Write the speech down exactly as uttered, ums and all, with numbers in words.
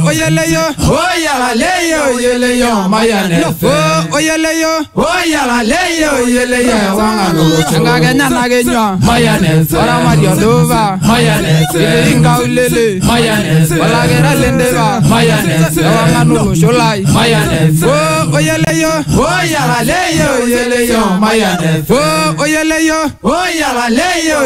oyele yo, oyala leyo yele yo mayane. oh oyele yo, oyala leyo yele yo wangalo. ngage nyana genyo, mayane. ora mario dova, mayane. inga ulele, mayane. wala gera lendeva, mayane. wangano sholai, mayane. oh oyele yo, oyala leyo yele yo mayane. oh oyele yo, oyala leyo